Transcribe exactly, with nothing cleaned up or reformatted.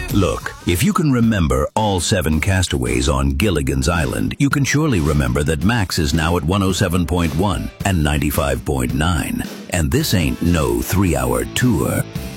Look, if you can remember all seven castaways on Gilligan's Island, you can surely remember that Max is now at one oh seven point one and ninety-five point nine. And this ain't no three-hour tour.